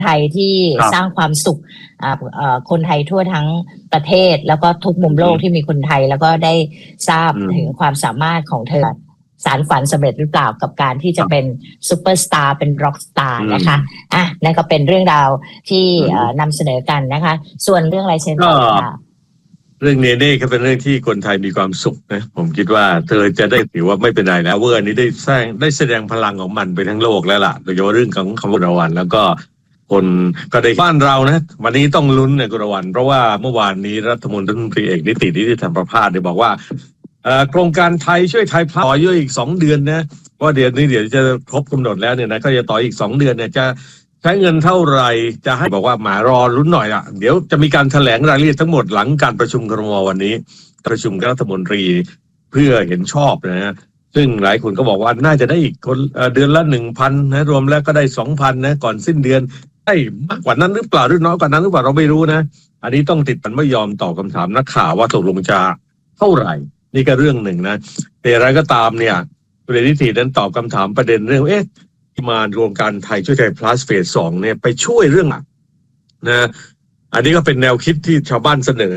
ไทยที่สร้างความสุขคนไทยทั่วทั้งประเทศแล้วก็ทุกมุมโลกที่มีคนไทยแล้วก็ได้ทราบถึงความสามารถของเธอสารฝันสำเร็จหรือเปล่ากับการที่จะเป็นซูเปอร์สตาร์เป็นร็อกสตาร์นะคะนั่นก็เป็นเรื่องราวที่นำเสนอกันนะคะส่วนเรื่องอะไรเช่นกันค่ะเรื่องเนเน่ก็เป็นเรื่องที่คนไทยมีความสุขนะผมคิดว่าเธอจะได้ถือว่าไม่เป็นไรแล้วเวอร์นี้ได้แสดงพลังของมันไปทั้งโลกแล้วล่ะโดยเฉพาะเรื่องของคำว่ารางวัลแล้วก็คนก็ได้บ้านเรานะวันนี้ต้องลุ้นในกุรวันเพราะว่าเมื่อวานนี้รัฐมนตรีเอกนิติธรรมประภาสได้บอกว่าโครงการไทยช่วยไทยพลัสต่อเยอะอีก2เดือนนะว่าเดือนนี้เดี๋ยวจะครบกำหนดแล้วเนี่ยนะก็จะต่ออีก2เดือนเนี่ยจะใช้เงินเท่าไหร่จะให้บอกว่าหมารอลุ้นหน่อยละเดี๋ยวจะมีการแถลงรายละเอียดทั้งหมดหลังการประชุมครม.วันนี้ประชุมรัฐมนตรีเพื่อเห็นชอบนะฮะซึ่งหลายคนก็บอกว่าน่าจะได้อีกคนเดือนละ 1,000 นะรวมแล้วก็ได้ 2,000 นะก่อนสิ้นเดือนได้มากกว่านั้นหรือเปล่าหรือน้อยกว่านั้นหรือเปล่าเราไม่รู้นะอันนี้ต้องติดมันไม่ยอมตอบคำถามนักข่าวว่าตกลงจะเท่าไหร่นี่ก็เรื่องหนึ่งนะแต่อะไรก็ตามเนี่ยคุณนิตินั้นตอบคำถามประเด็นเรื่องมาโครงการไทยช่วยไทย plus เฟส 2เนี่ยไปช่วยเรื่องนะอันนี้ก็เป็นแนวคิดที่ชาวบ้านเสนอ